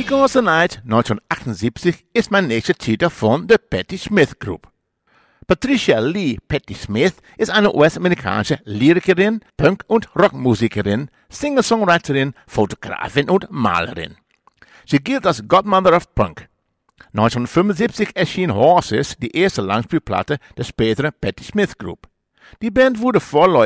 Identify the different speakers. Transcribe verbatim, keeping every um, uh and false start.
Speaker 1: Scores the Night neunzehnhundertachtundsiebzig ist mein nächster Titel von der Patti Smith Group. Patricia Lee Patti Smith ist eine U S-amerikanische Lyrikerin, Punk- und Rockmusikerin, Singer-Songwriterin, Fotografin und Malerin. Sie gilt als Godmother of Punk. neunzehnhundertfünfundsiebzig erschien Horses, die erste Langspielplatte der späteren Patti Smith Group. Die Band wurde Vorläufer